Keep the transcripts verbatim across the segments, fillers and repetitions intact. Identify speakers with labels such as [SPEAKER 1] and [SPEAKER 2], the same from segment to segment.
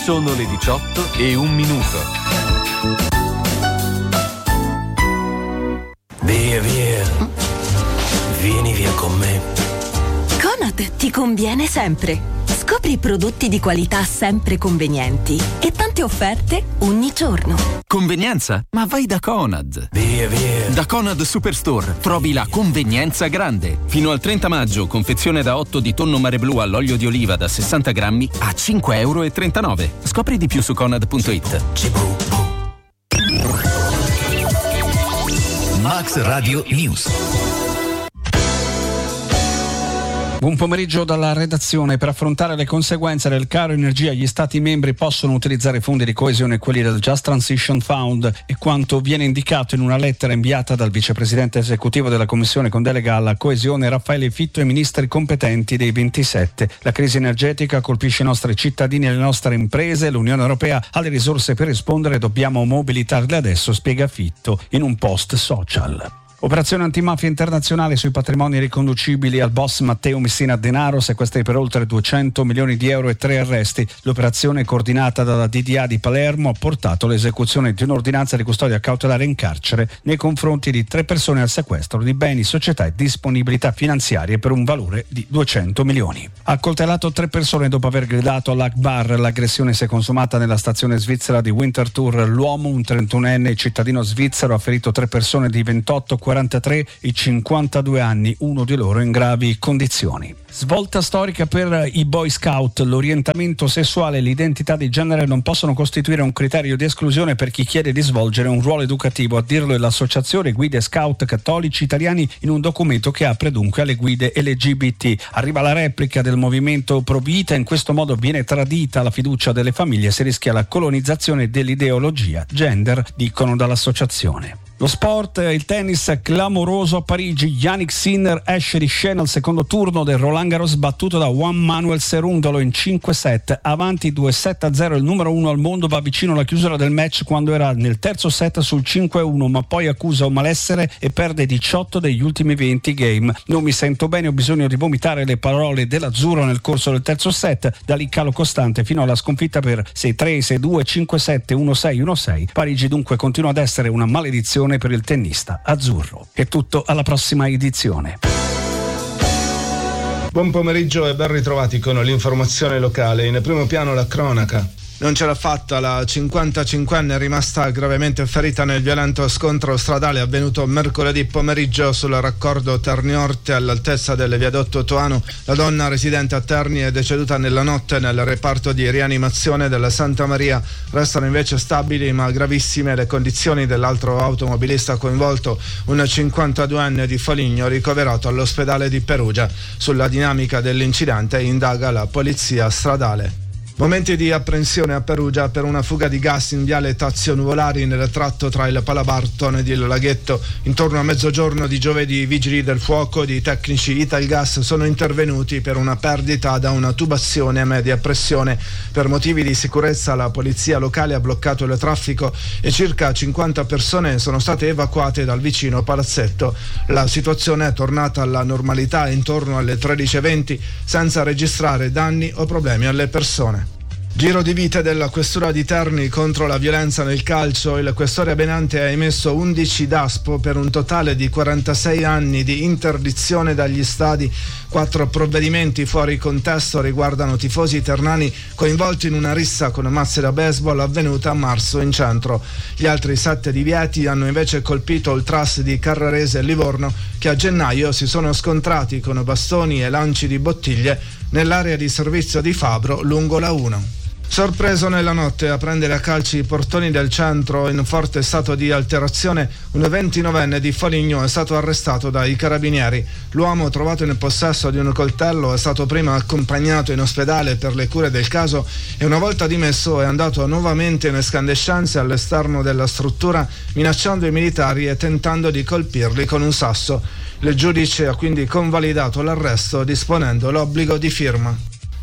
[SPEAKER 1] Sono le diciotto e un minuto.
[SPEAKER 2] Via, via. Vieni via con me.
[SPEAKER 3] Conad ti conviene sempre. Scopri prodotti di qualità sempre convenienti e tante offerte ogni giorno.
[SPEAKER 4] Convenienza? Ma vai da Conad.
[SPEAKER 2] Via, via.
[SPEAKER 4] Da Conad Superstore trovi la convenienza grande. Fino al trenta maggio, confezione da otto di tonno mare blu all'olio di oliva da sessanta grammi a cinque virgola trentanove euro. Scopri di più su conad punto it.
[SPEAKER 2] Max Radio News.
[SPEAKER 5] Buon pomeriggio dalla redazione. Per affrontare le conseguenze del caro energia, gli Stati membri possono utilizzare fondi di coesione e quelli del Just Transition Fund, e quanto viene indicato in una lettera inviata dal vicepresidente esecutivo della Commissione con delega alla coesione Raffaele Fitto ai ministri competenti dei ventisette. La crisi energetica colpisce i nostri cittadini e le nostre imprese. L'Unione Europea ha le risorse per rispondere, dobbiamo mobilitarle adesso, spiega Fitto in un post social. Operazione antimafia internazionale sui patrimoni riconducibili al boss Matteo Messina Denaro, sequestri per oltre duecento milioni di euro e tre arresti. L'operazione, coordinata dalla D D A di Palermo, ha portato all'esecuzione di un'ordinanza di custodia cautelare in carcere nei confronti di tre persone al sequestro di beni, società e disponibilità finanziarie per un valore di duecento milioni. Ha accoltellato tre persone dopo aver gridato all'Akbar. L'aggressione si è consumata nella stazione svizzera di Winterthur. L'uomo, un trentunenne cittadino svizzero, ha ferito tre persone di ventotto, quarantatré e cinquantadue anni, uno di loro in gravi condizioni. Svolta storica per i Boy Scout. L'orientamento sessuale e l'identità di genere non possono costituire un criterio di esclusione per chi chiede di svolgere un ruolo educativo. A dirlo è l'Associazione Guide Scout Cattolici Italiani in un documento che apre dunque alle guide L G B T. Arriva la replica del movimento Pro Vita. In questo modo viene tradita la fiducia delle famiglie e si rischia la colonizzazione dell'ideologia gender, dicono dall'associazione. Lo sport, il tennis clamoroso a Parigi. Yannick Sinner esce di scena al secondo turno del Roland Garros, battuto da Juan Manuel Cerundolo in cinque set, avanti due sette a zero. Il numero uno al mondo va vicino alla chiusura del match quando era nel terzo set sul cinque a uno, ma poi accusa un malessere e perde diciotto degli ultimi venti game. Non mi sento bene, ho bisogno di vomitare, le parole dell'azzurro nel corso del terzo set, da lì calo costante fino alla sconfitta per sei tre, sei due, cinque sette, uno sei, uno sei. Parigi dunque continua ad essere una maledizione per il tennista azzurro. È tutto, alla prossima edizione.
[SPEAKER 6] Buon pomeriggio e ben ritrovati con l'informazione locale. In primo piano la cronaca. Non ce l'ha fatta, la cinquantacinquenne è rimasta gravemente ferita nel violento scontro stradale avvenuto mercoledì pomeriggio sul raccordo Terni-Orte all'altezza del viadotto Toano. La donna residente a Terni è deceduta nella notte nel reparto di rianimazione della Santa Maria. Restano invece stabili ma gravissime le condizioni dell'altro automobilista coinvolto, un cinquantaduenne di Foligno ricoverato all'ospedale di Perugia. Sulla dinamica dell'incidente indaga la polizia stradale. Momenti di apprensione a Perugia per una fuga di gas in viale Tazio Nuvolari nel tratto tra il Palabarton ed il laghetto. Intorno a mezzogiorno di giovedì i vigili del fuoco di tecnici Italgas sono intervenuti per una perdita da una tubazione a media pressione. Per motivi di sicurezza la polizia locale ha bloccato il traffico e circa cinquanta persone sono state evacuate dal vicino palazzetto. La situazione è tornata alla normalità intorno alle tredici e venti senza registrare danni o problemi alle persone. Giro di vite della questura di Terni contro la violenza nel calcio. Il questore Benante ha emesso undici daspo per un totale di quarantasei anni di interdizione dagli stadi. Quattro provvedimenti fuori contesto riguardano tifosi ternani coinvolti in una rissa con mazze da baseball avvenuta a marzo in centro. Gli altri sette divieti hanno invece colpito il Tras di Carrarese e Livorno, che a gennaio si sono scontrati con bastoni e lanci di bottiglie nell'area di servizio di Fabro lungo la uno. Sorpreso nella notte a prendere a calci i portoni del centro in forte stato di alterazione, un ventinovenne di Foligno è stato arrestato dai carabinieri. L'uomo, trovato in possesso di un coltello, è stato prima accompagnato in ospedale per le cure del caso e una volta dimesso è andato nuovamente in escandescenze all'esterno della struttura, minacciando i militari e tentando di colpirli con un sasso. Il giudice ha quindi convalidato l'arresto disponendo l'obbligo di firma.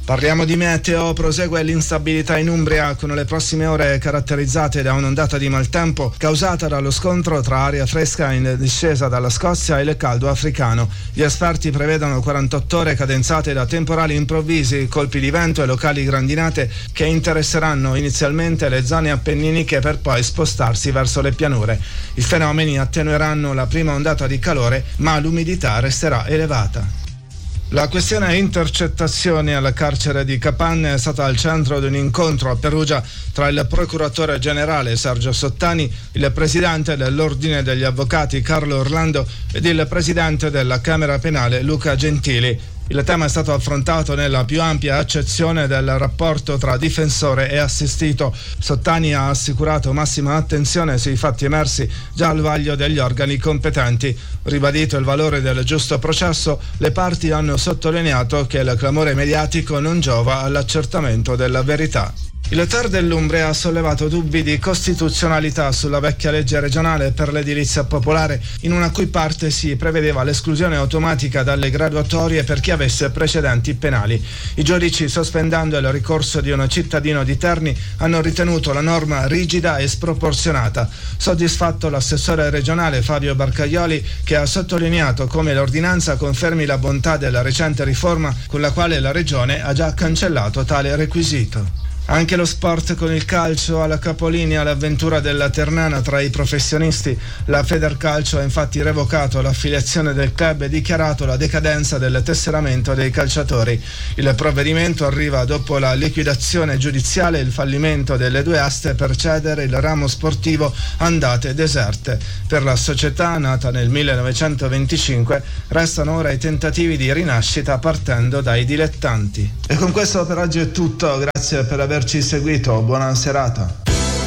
[SPEAKER 6] Parliamo di meteo, prosegue l'instabilità in Umbria con le prossime ore caratterizzate da un'ondata di maltempo causata dallo scontro tra aria fresca in discesa dalla Scozia e il caldo africano. Gli esperti prevedono quarantotto ore cadenzate da temporali improvvisi, colpi di vento e locali grandinate che interesseranno inizialmente le zone appenniniche per poi spostarsi verso le pianure. I fenomeni attenueranno la prima ondata di calore, ma l'umidità resterà elevata. La questione intercettazioni alla carcere di Capanne è stata al centro di un incontro a Perugia tra il procuratore generale Sergio Sottani, il presidente dell'Ordine degli Avvocati Carlo Orlando ed il presidente della Camera Penale Luca Gentili. Il tema è stato affrontato nella più ampia accezione del rapporto tra difensore e assistito. Sottani ha assicurato massima attenzione sui fatti emersi già al vaglio degli organi competenti. Ribadito il valore del giusto processo, le parti hanno sottolineato che il clamore mediatico non giova all'accertamento della verità. Il T E R dell'Umbria ha sollevato dubbi di costituzionalità sulla vecchia legge regionale per l'edilizia popolare, in una cui parte si prevedeva l'esclusione automatica dalle graduatorie per chi avesse precedenti penali. I giudici, sospendendo il ricorso di un cittadino di Terni, hanno ritenuto la norma rigida e sproporzionata. Soddisfatto l'assessore regionale Fabio Barcaioli, che ha sottolineato come l'ordinanza confermi la bontà della recente riforma con la quale la regione ha già cancellato tale requisito. Anche lo sport con il calcio alla capolinea, l'avventura della Ternana tra i professionisti. La Federcalcio ha infatti revocato l'affiliazione del club e dichiarato la decadenza del tesseramento dei calciatori. Il provvedimento arriva dopo la liquidazione giudiziale e il fallimento delle due aste per cedere il ramo sportivo andate deserte. Per la società, nata nel millenovecentoventicinque, restano ora i tentativi di rinascita partendo dai dilettanti. E con questo per oggi è tutto, grazie per aver averci seguito, buona serata.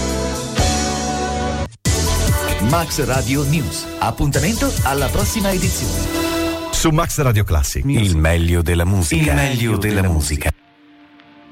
[SPEAKER 7] Max Radio News, appuntamento alla prossima edizione.
[SPEAKER 8] Su Max Radio Classic, il meglio della musica.
[SPEAKER 7] Il meglio della musica.